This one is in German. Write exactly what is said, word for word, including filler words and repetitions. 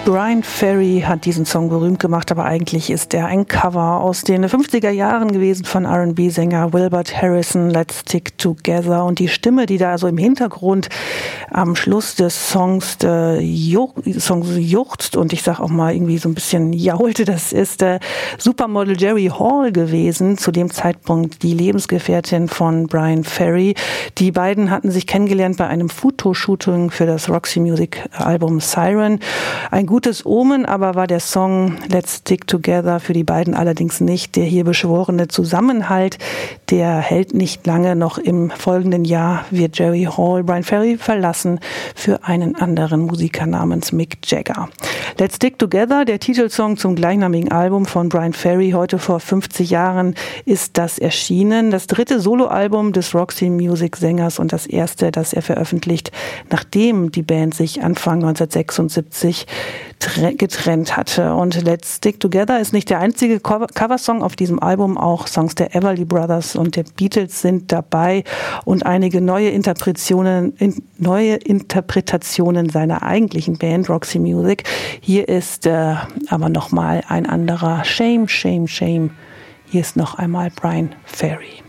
Bryan Ferry hat diesen Song berühmt gemacht, aber eigentlich ist er ein Cover aus den fünfziger Jahren gewesen von R and B-Sänger Wilbert Harrison, Let's Stick Together. Und die Stimme, die da so im Hintergrund am Schluss des Songs, äh, juch, Songs juchzt und ich sag auch mal irgendwie so ein bisschen jaulte, das ist äh, Supermodel Jerry Hall gewesen, zu dem Zeitpunkt die Lebensgefährtin von Bryan Ferry. Die beiden hatten sich kennengelernt bei einem Fotoshooting für das Roxy Music Album Siren. Ein gutes Omen aber war der Song Let's Stick Together für die beiden allerdings nicht. Der hier beschworene Zusammenhalt, der hält nicht lange. Noch im folgenden Jahr wird Jerry Hall Bryan Ferry verlassen für einen anderen Musiker namens Mick Jagger. Let's Stick Together, der Titelsong zum gleichnamigen Album von Bryan Ferry, heute vor fünfzig Jahren ist das erschienen. Das dritte Soloalbum des Roxy Music Sängers und das erste, das er veröffentlicht, nachdem die Band sich Anfang neunzehnhundertsechsundsiebzig getrennt hatte. Und Let's Stick Together ist nicht der einzige Coversong auf diesem Album. Auch Songs der Everly Brothers und der Beatles sind dabei und einige neue Interpretationen, neue Interpretationen seiner eigentlichen Band Roxy Music. Hier ist äh, aber nochmal ein anderer Shame, Shame, Shame. Hier ist noch einmal Bryan Ferry.